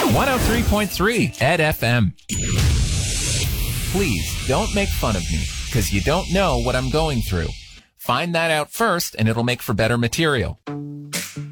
103.3 Ed FM. Please don't make fun of me, because you don't know what I'm going through. Find that out first, and it'll make for better material.